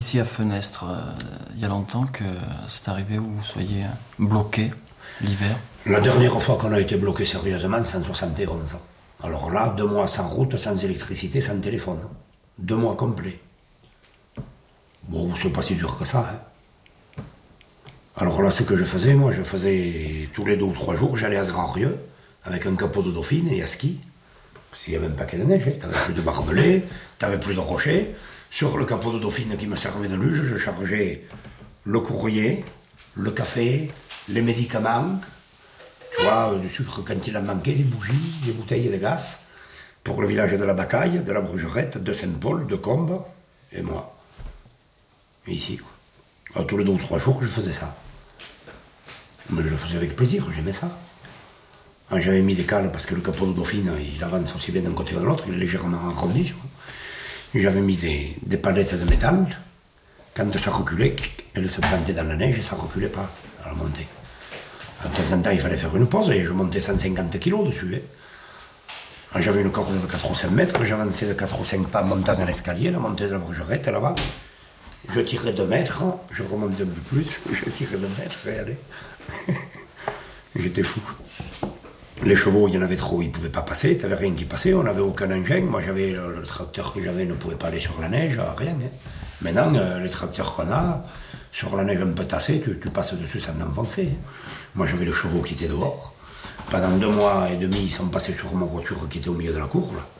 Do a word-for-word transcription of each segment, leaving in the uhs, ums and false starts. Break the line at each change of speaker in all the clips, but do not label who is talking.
ici à Fenestre, euh, il y a longtemps que c'est arrivé où vous soyez bloqué l'hiver?
La dernière fois qu'on a été bloqué sérieusement, c'est en soixante et onze. Alors là, deux mois sans route, sans électricité, sans téléphone. Deux mois complets. Bon, c'est pas si dur que ça. Hein. Alors là, ce que je faisais, moi, je faisais tous les deux ou trois jours, j'allais à Grand-Rieux avec un capot de Dauphine et à ski. Parce qu'il y avait un paquet de neige, hein. T'avais plus de barbelés, t'avais plus de rochers. Sur le capot de Dauphine qui me servait de luge, je chargeais le courrier, le café, les médicaments, tu vois, du sucre quand il en manquait, des bougies, des bouteilles de gaz, pour le village de la Bacaille, de la Brugerette, de Saint-Paul, de Combes, et moi. Et ici, quoi. Alors, tous les deux ou trois jours, je faisais ça. Mais je le faisais avec plaisir, j'aimais ça. Alors, j'avais mis des cales parce que le capot de Dauphine, il avance aussi bien d'un côté que de l'autre, il est légèrement arrondi, tu vois. J'avais mis des, des palettes de métal. Quand ça reculait, elle se plantait dans la neige et ça ne reculait pas à la montée. De temps en temps, il fallait faire une pause et je montais cent cinquante kilos dessus. Hein. J'avais une corde de quatre ou cinq mètres, j'avançais de quatre ou cinq pas en montant dans l'escalier, la montée de la Brugerette là-bas. Je tirais deux mètres, je remontais un peu plus, je tirais deux mètres et allez. J'étais fou. Les chevaux, il y en avait trop, ils ne pouvaient pas passer, tu n'avais rien qui passait, on n'avait aucun engin. Moi, j'avais le, le tracteur que j'avais ne pouvait pas aller sur la neige, rien. Hein. Maintenant, euh, les tracteurs qu'on a, sur la neige un peu tassée, tu, tu passes dessus sans t'enfoncer. Moi, j'avais les chevaux qui étaient dehors. Pendant deux mois et demi, ils sont passés sur ma voiture qui était au milieu de la cour. Là.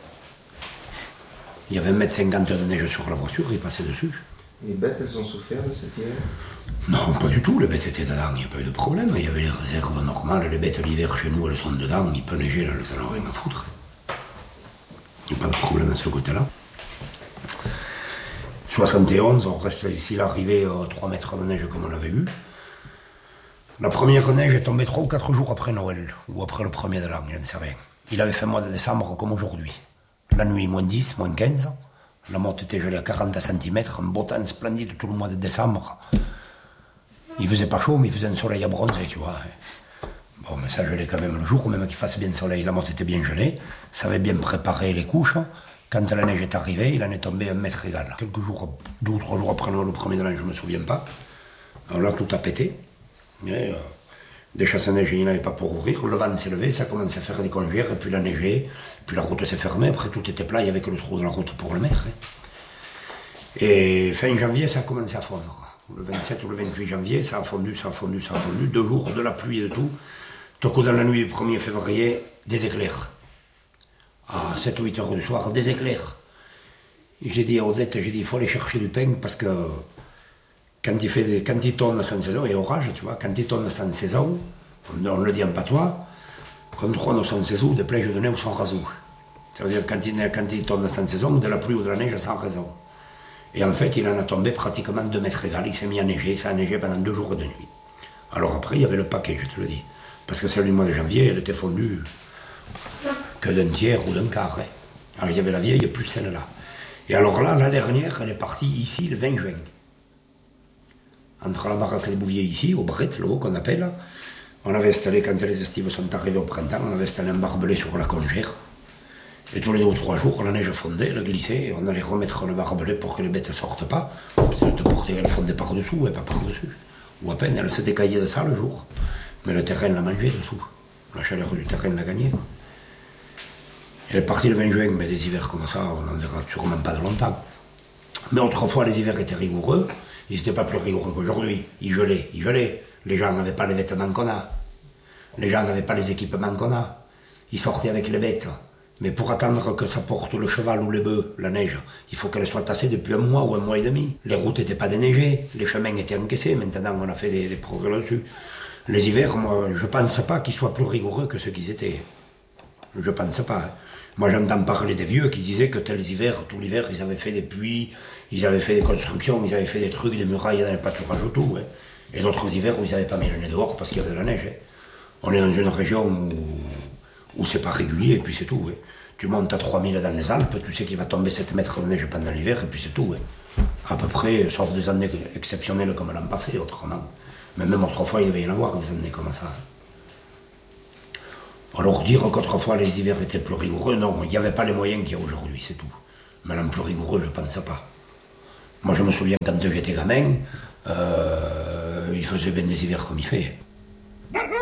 Il y avait un mètre cinquante de neige sur la voiture, ils passaient dessus.
Les bêtes, elles ont souffert de cet hiver?
Non, pas du tout, les bêtes étaient dedans, il n'y a pas eu de problème. Il y avait les réserves normales, les bêtes l'hiver chez nous, elles sont dedans, il peut neiger, là, elles n'ont rien à foutre. Il n'y a pas de problème à ce côté-là. soixante et onze, on reste ici, l'arrivée à trois mètres de neige comme on avait eu. La première neige est tombée trois ou quatre jours après Noël, ou après le premier de l'an, je ne sais rien. Il avait fait mois de décembre comme aujourd'hui. La nuit, moins dix, moins quinze. La motte était gelée à quarante centimètres, un beau temps splendide tout le mois de décembre. Il faisait pas chaud, mais il faisait un soleil à bronzer, tu vois. Bon, mais ça gelait quand même le jour, même qu'il fasse bien soleil. La motte était bien gelée, ça avait bien préparé les couches. Quand la neige est arrivée, il en est tombé un mètre égal. Quelques jours, deux ou trois jours après le premier de l'an, je ne me souviens pas. Alors là, tout a pété. Et, euh, des chasses-neige, il n'y en avait pas pour ouvrir. Le vent s'est levé, ça commençait à faire des congères, et puis la neiger, puis la route s'est fermée. Après, tout était plat, il n'y avait que le trou de la route pour le mettre. Et fin janvier, ça a commencé à fondre. Le vingt-sept ou le vingt-huit janvier, ça a fondu, ça a fondu, ça a fondu. Deux jours, de la pluie et de tout. Tout coup, dans la nuit du premier février, des éclairs. À sept ou huit heures du soir, des éclairs. Et j'ai dit à Odette, j'ai dit, il faut aller chercher du pain parce que quand il, fait des, quand il tonne sans saison, et orage, tu vois, quand il tonne sans saison, on, on le dit en patois, quand on sans saison, des plaies de neige sans rasout. Ça veut dire quand il, quand il tonne sans saison, de la pluie ou de la neige sans raison. Et en fait, il en a tombé pratiquement deux mètres égal. Il s'est mis à neiger, ça a neigé pendant deux jours et deux nuits. Alors après, il y avait le paquet, je te le dis. Parce que celle du mois de janvier, elle était fondue que d'un tiers ou d'un quart. Hein. Alors il y avait la vieille plus celle-là. Et alors là, la dernière, elle est partie ici le vingt juin. Entre la baraque des Bouviers ici, au Bret, le haut qu'on appelle, on avait installé, quand les estives sont arrivées au printemps, on avait installé un barbelé sur la congère. Et tous les deux ou trois jours, la neige fondait, elle glissait, on allait remettre le barbelé pour que les bêtes ne sortent pas. Parce qu'elle te portait, elle fondait par-dessous et pas par-dessus. Ou à peine, elle se décaillait de ça le jour. Mais le terrain l'a mangé dessous. La chaleur du terrain l'a gagné. Elle est partie le vingt juin, mais des hivers comme ça, on n'en verra sûrement pas de longtemps. Mais autrefois, les hivers étaient rigoureux. Ils n'étaient pas plus rigoureux qu'aujourd'hui. Ils gelaient, ils gelaient. Les gens n'avaient pas les vêtements qu'on a. Les gens n'avaient pas les équipements qu'on a. Ils sortaient avec les bêtes. Mais pour attendre que ça porte le cheval ou les bœufs, la neige, il faut qu'elle soit tassée depuis un mois ou un mois et demi. Les routes n'étaient pas déneigées, les chemins étaient encaissés. Maintenant, on a fait des, des progrès là-dessus. Les hivers, moi, je ne pense pas qu'ils soient plus rigoureux que ceux qu'ils étaient. Je ne pense pas. Moi, j'entends parler des vieux qui disaient que tels hivers, tout l'hiver, ils avaient fait des puits, ils avaient fait des constructions, ils avaient fait des trucs, des murailles dans les pâturages ou tout. Hein. Et d'autres hivers où ils n'avaient pas mis le nez dehors parce qu'il y avait de la neige. Hein. On est dans une région où, où c'est pas régulier et puis c'est tout. Hein. Tu montes à trois mille dans les Alpes, tu sais qu'il va tomber sept mètres de neige pendant l'hiver et puis c'est tout. Hein. À peu près, sauf des années exceptionnelles comme l'an passé, autrement. Mais même autrefois, il devait y en avoir des années comme ça. Hein. Alors dire qu'autrefois les hivers étaient plus rigoureux, non, il n'y avait pas les moyens qu'il y a aujourd'hui, c'est tout. Mais l'an plus rigoureux, je ne pense pas. Moi, je me souviens quand j'étais gamin, euh, il faisait bien des hivers comme il fait.